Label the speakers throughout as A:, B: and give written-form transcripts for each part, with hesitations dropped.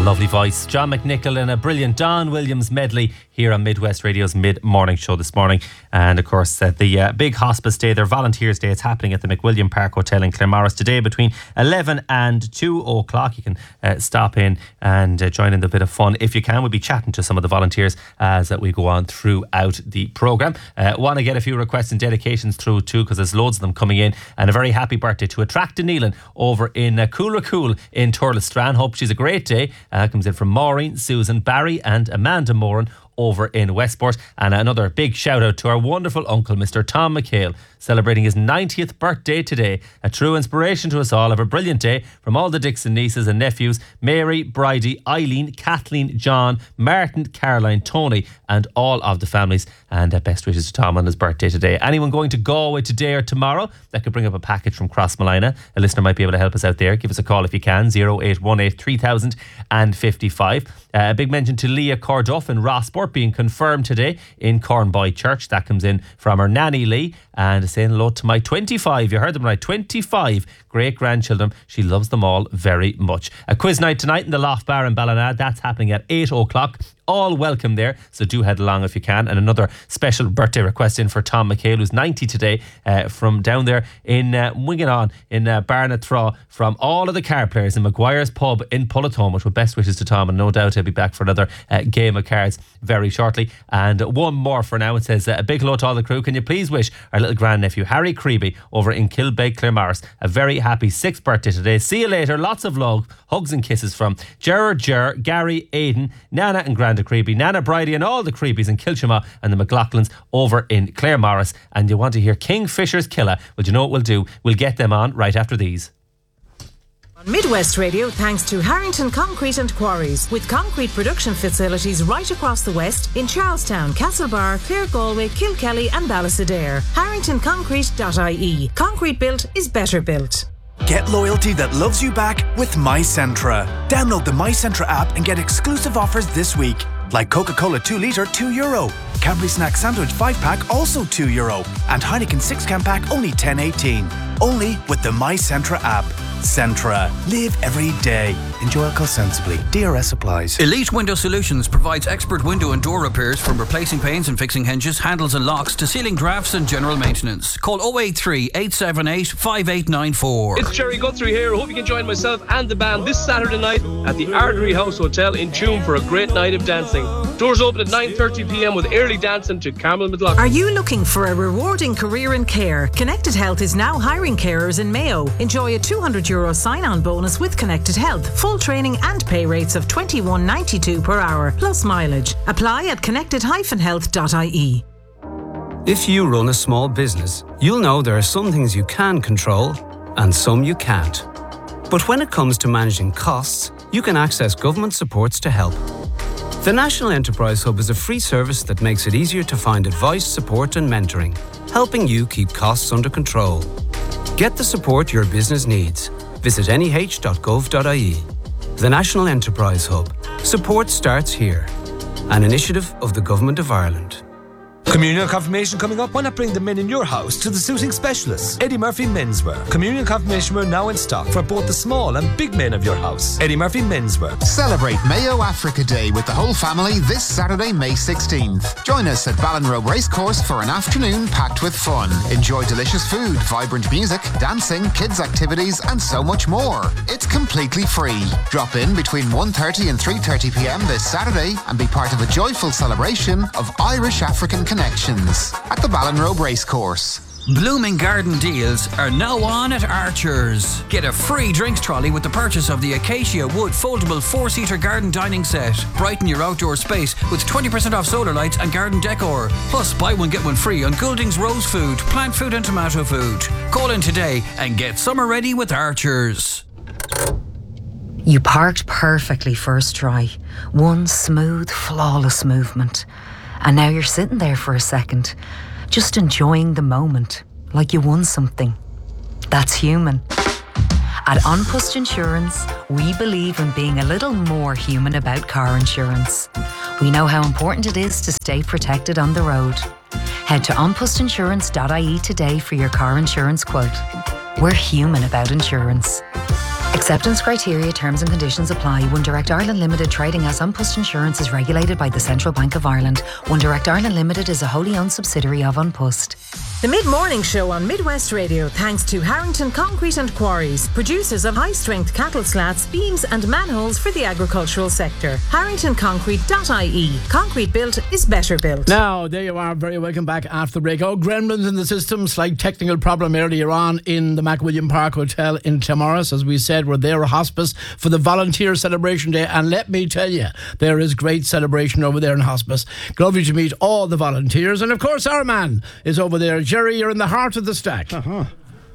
A: lovely voice. John McNichol in a brilliant Don Williams medley here on Midwest Radio's mid-morning show this morning. And of course, the big hospice day, their Volunteers Day, it's happening at the McWilliam Park Hotel in Claremorris today between 11 and 2 o'clock. You can stop in and join in the bit of fun if you can. We'll be chatting to some of the volunteers as we go on throughout the programme. Want to get a few requests and dedications through too, because there's loads of them coming in. And a very happy birthday to Attract Neelan over in Cool in Turlestrane. Hope she's a great day. Comes in from Maureen, Susan, Barry and Amanda Moran over in Westport. And another big shout out to our wonderful uncle, Mr. Tom McHale, celebrating his 90th birthday today. A true inspiration to us all. Have a brilliant day from all the Dixon nieces and nephews, Mary, Bridie, Eileen, Kathleen, John, Martin, Caroline, Tony and all of the families. And best wishes to Tom on his birthday today. Anyone going to Galway today or tomorrow that could bring up a package from Crossmolina, a listener might be able to help us out there. Give us a call if you can, 0818 3000 and 55. A big mention to Leah Corduff in Rossport being confirmed today in Cornboy Church. That comes in from her nanny Lee, and saying hello to my 25, you heard them right, 25 great grandchildren. She loves them all very much. A quiz night tonight in the Loft Bar in Ballina. That's happening at 8 o'clock. All welcome there, so do head along if you can. And another special birthday request in for Tom McHale, who's 90 today, from down there in Winganon in Barnathraw, from all of the card players in Maguire's Pub in Pullatomuch, with best wishes to Tom, and no doubt he'll be back for another game of cards very shortly. And one more for now. It says, a big hello to all the crew. Can you please wish our little grandnephew Harry Creeby over in Kilbeg, Claremorris, a very happy 6th birthday today. See you later. Lots of love, hugs and kisses from Gerard, Gary, Aidan, Nana and Granda Creeby, Nana Bridie and all the Creebies in Kilchama and the McLaughlins over in Claremorris. And you want to hear Kingfisher's Killer? Well, you know what we'll do? We'll get them on right after these.
B: On Midwest Radio, thanks to Harrington Concrete and Quarries, with concrete production facilities right across the west in Charlestown, Castlebar, Clare Galway, Kilkelly and Ballysadare. HarringtonConcrete.ie. Concrete built is better built.
C: Get loyalty that loves you back with MyCentra. Download the MyCentra app and get exclusive offers this week, like Coca-Cola 2 litre, €2. Cadbury Snack Sandwich 5-pack, also €2. And Heineken 6-can pack, only $10.18. Only with the MyCentra app. Centra. Live every day. Enjoy alcohol sensibly. DRS applies.
D: Elite Window Solutions provides expert window and door repairs, from replacing panes and fixing hinges, handles and locks to sealing drafts and general maintenance. Call 083 878 5894.
E: It's Jerry Guthrie here. I hope you can join myself and the band this Saturday night at the Ardery House Hotel in Tuam for a great night of dancing. Doors open at 9:30pm with early dancing to Carmel McLaughlin.
B: Are you looking for a rewarding career in care? Connected Health is now hiring carers in Mayo. Enjoy a €200 sign-on bonus with Connected Health. Full training and pay rates of $21.92 per hour, plus mileage. Apply at connected-health.ie.
F: If you run a small business, you'll know there are some things you can control and some you can't. But when it comes to managing costs, you can access government supports to help. The National Enterprise Hub is a free service that makes it easier to find advice, support and mentoring, helping you keep costs under control. Get the support your business needs. Visit neh.gov.ie. The National Enterprise Hub. Support starts here. An initiative of the Government of Ireland.
G: Communion confirmation coming up. Why not bring the men in your house to the suiting specialists? Eddie Murphy Menswear. Communion confirmation wear now in stock for both the small and big men of your house. Eddie Murphy Menswear.
H: Celebrate Mayo Africa Day with the whole family this Saturday, May 16th. Join us at Ballinrobe Racecourse for an afternoon packed with fun. Enjoy delicious food, vibrant music, dancing, kids activities and so much more. It's completely free. Drop in between 1:30 and 3:30pm this Saturday and be part of a joyful celebration of Irish-African connections at the Ballinrobe Racecourse.
D: Blooming Garden deals are now on at Archer's. Get a free drinks trolley with the purchase of the Acacia Wood foldable 4-seater garden dining set. Brighten your outdoor space with 20% off solar lights and garden decor. Plus, buy one get one free on Goulding's rose food, plant food and tomato food. Call in today and get summer ready with Archer's.
I: You parked perfectly first try. One smooth, flawless movement. And now you're sitting there for a second, just enjoying the moment, like you won something. That's human. At An Post Insurance, we believe in being a little more human about car insurance. We know how important it is to stay protected on the road. Head to onpostinsurance.ie today for your car insurance quote. We're human about insurance. Acceptance criteria, terms and conditions apply. One Direct Ireland Limited, trading as An Post Insurance, is regulated by the Central Bank of Ireland. One Direct Ireland Limited is a wholly owned subsidiary of An Post.
B: The Mid-Morning Show on Midwest Radio, thanks to Harrington Concrete and Quarries, producers of high-strength cattle slats, beams and manholes for the agricultural sector. HarringtonConcrete.ie. Concrete built is better built.
J: Now, there you are. Very welcome back after the break. Oh, gremlins in the system. Slight technical problem earlier on in the McWilliam Park Hotel in Claremorris. As we said, we're there, hospice, for the Volunteer Celebration Day. And let me tell you, there is great celebration over there in hospice. Lovely to meet all the volunteers. And of course, our man is over there. Jerry, you're in the heart of the stack.
K: Hello?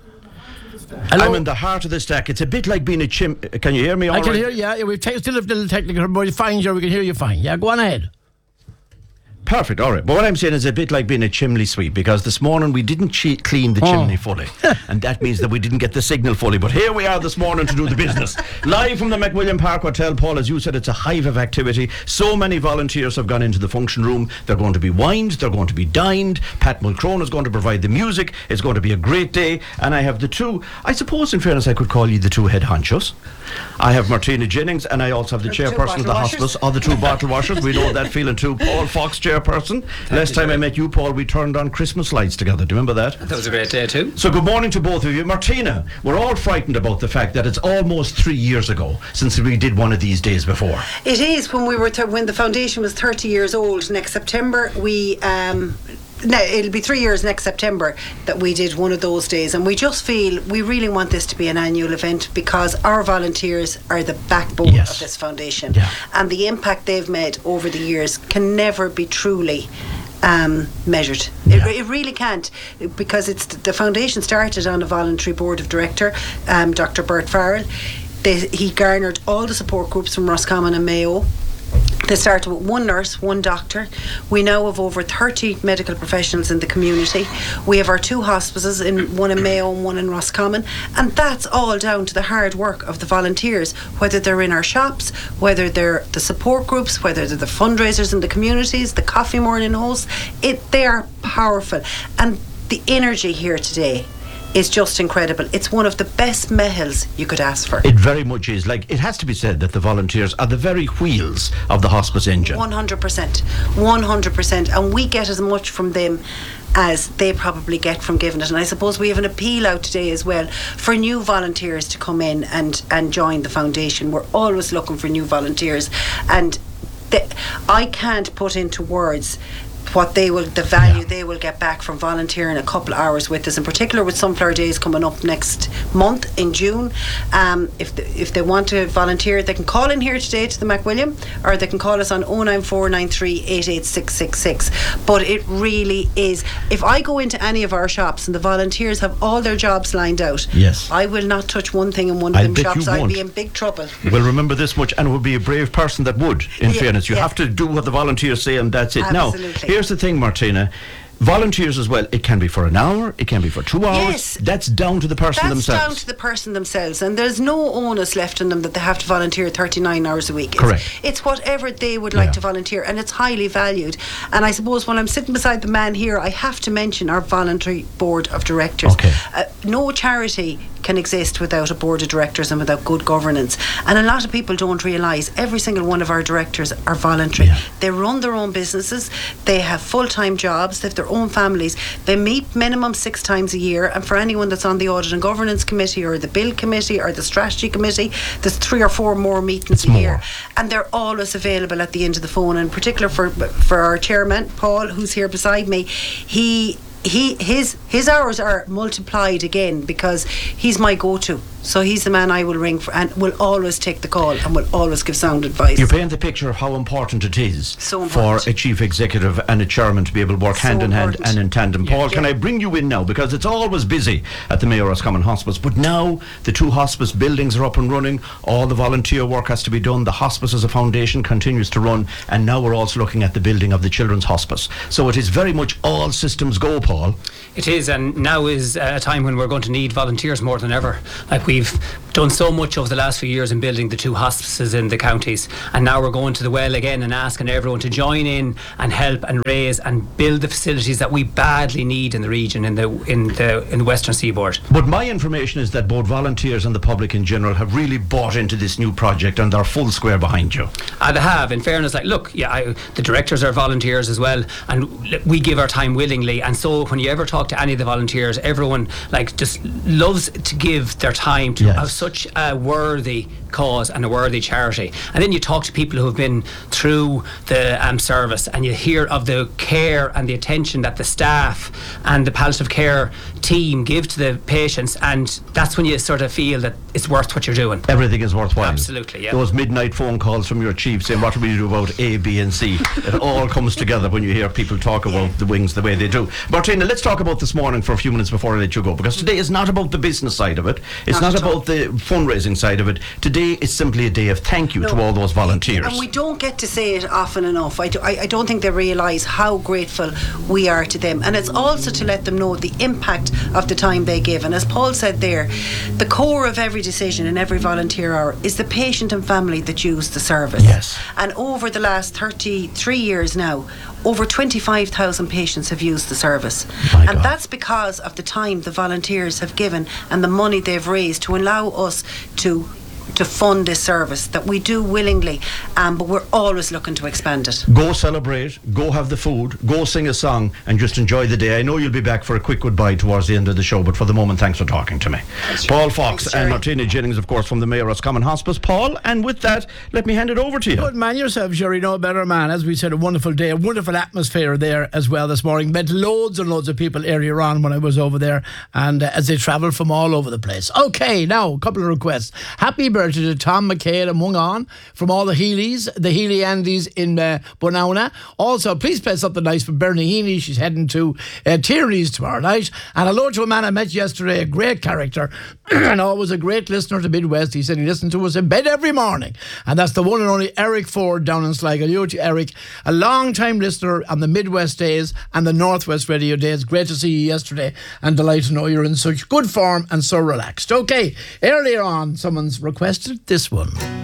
J: I'm
K: in the heart of the stack. It's a bit like being a chimp. Can you hear me all right?
J: I can hear you, yeah. We've still a little technical, but fine, Jerry, we can hear you fine. Yeah, go on ahead.
K: Perfect, all right. But what I'm saying is a bit like being a chimney sweep, because this morning we didn't clean the chimney fully. And that means that we didn't get the signal fully. But here we are this morning to do the business. Live from the McWilliam Park Hotel, Paul, as you said, it's a hive of activity. So many volunteers have gone into the function room. They're going to be wined, they're going to be dined. Pat Mulcrone is going to provide the music. It's going to be a great day. And I have the two, I suppose in fairness I could call you the two head honchos. I have Martina Jennings, and I also have the chairperson of the hospice, or the two bottle washers. We know that feeling too. Paul Fox, chairperson. Last time I met you, Paul, we turned on Christmas lights together. Do you remember that?
L: That was a great day too.
K: So good morning to both of you. Martina, we're all frightened about the fact that it's almost 3 years ago since we did one of these days before.
M: It is. When the foundation was 30 years old next September, it'll be 3 years next September that we did one of those days, and we just feel we really want this to be an annual event because our volunteers are the backbone of this foundation, and the impact they've made over the years can never be truly measured. It really can't, because the foundation started on a voluntary board of director, Dr. Bert Farrell. He garnered all the support groups from Roscommon and Mayo. They started with one nurse, one doctor. We now have over 30 medical professionals in the community. We have our two hospices, one in Mayo and one in Roscommon, and that's all down to the hard work of the volunteers, whether they're in our shops, whether they're the support groups, whether they're the fundraisers in the communities, the coffee morning hosts. They are powerful, and the energy here today is just incredible. It's one of the best mehels you could ask for.
K: It very much is. Like, it has to be said that the volunteers are the very wheels of the hospice engine.
M: 100%, and we get as much from them as they probably get from giving it. And I suppose we have an appeal out today as well for new volunteers to come in and join the foundation. We're always looking for new volunteers, and I can't put into words what the value they will get back from volunteering a couple of hours with us, in particular with Sunflower Days coming up next month in June. If they want to volunteer, they can call in here today to the McWilliam, or they can call us on 09493 88666. But it really is, if I go into any of our shops and the volunteers have all their jobs lined out, I will not touch one thing in one of them shops. I'll be in big trouble.
K: Well, remember this much, and it would be a brave person that would, in fairness. You have to do what the volunteers say, and that's it.
M: Absolutely.
K: Now, here's the thing, Martina. Volunteers as well, it can be for an hour, it can be for 2 hours.
M: Yes.
K: That's down to the person themselves.
M: That's down to the person themselves, and there's no onus left on them that they have to volunteer 39 hours a week.
K: Correct.
M: It's whatever they would like to volunteer, and it's highly valued. And I suppose when I'm sitting beside the man here, I have to mention our voluntary board of directors.
K: Okay.
M: No charity can exist without a board of directors and without good governance. And a lot of people don't realise every single one of our directors are voluntary. They run their own businesses, they have full-time jobs, they have their own families. They meet minimum 6 times a year, and for anyone that's on the Audit and Governance Committee or the Bill Committee or the Strategy Committee, there's 3 or 4 more meetings a year, and they're always available at the end of the phone. And in particular for our chairman, Paul, who's here beside me, his hours are multiplied again because he's my go-to. So he's the man I will ring for, and will always take the call and will always give sound advice.
K: You're painting the picture of how important it is for a chief executive and a chairman to be able to work hand in hand and in tandem. Paul, can I bring you in now? Because it's always busy at the Mayo Roscommon Hospice, but now the 2 hospice buildings are up and running. All the volunteer work has to be done. The hospice as a foundation continues to run, and now we're also looking at the building of the Children's Hospice. So it is very much all systems go, Paul.
L: It is, and now is a time when we're going to need volunteers more than ever. Like, we we've done so much over the last few years in building the 2 hospices in the counties, and now we're going to the well again and asking everyone to join in and help and raise and build the facilities that we badly need in the region, in the Western Seaboard.
K: But my information is that both volunteers and the public in general have really bought into this new project and they're full square behind you.
L: They have, in fairness. Like, look, the directors are volunteers as well, and we give our time willingly. And so when you ever talk to any of the volunteers, everyone just loves to give their time to such a worthy cause and a worthy charity. And then you talk to people who have been through the service, and you hear of the care and the attention that the staff and the palliative care team give to the patients, and that's when you sort of feel that it's worth what you're doing.
K: Everything is worthwhile.
L: Absolutely, yeah.
K: Those midnight phone calls from your chief saying, what do we do about A, B and C? It all comes together when you hear people talk about the wings the way they do. Martina, let's talk about this morning for a few minutes before I let you go, because today is not about the business side of it. It's not about the fundraising side of it. Today is simply a day of thank you to all those volunteers.
M: And we don't get to say it often enough. I don't think they realise how grateful we are to them. And it's also to let them know the impact of the time they give. And as Paul said there, the core of every decision and every volunteer hour is the patient and family that use the service.
K: Yes.
M: And over the last 33 years now, over 25,000 patients have used the service. And that's because of the time the volunteers have given and the money they've raised to allow us to fund this service that we do willingly, but we're always looking to expand it.
K: Go celebrate, go have the food, go sing a song and just enjoy the day. I know you'll be back for a quick goodbye towards the end of the show, but for the moment, thanks for talking to me. Paul Fox and Martina Jennings, of course, from the Mayo Roscommon Hospice. Paul, and with that, let me hand it over to you.
J: Good man yourself, Jerry, no better man. As we said, a wonderful day, a wonderful atmosphere there as well this morning. Met loads and loads of people earlier on when I was over there, and as they travel from all over the place. Okay, now a couple of requests. Happy birthday to Tom McHale and Mungan from all the Healys, the Healy Andys in Bonauna. Also, please play something nice for Bernie Heaney. She's heading to Tierney's tomorrow night. And hello to a man I met yesterday, a great character and always a great listener to Midwest. He said he listened to us in bed every morning. And that's the one and only Eric Ford down in Sligo. Hello to Eric, a long-time listener on the Midwest days and the Northwest radio days. Great to see you yesterday and delighted to know you're in such good form and so relaxed. Okay, earlier on, someone's requested this one.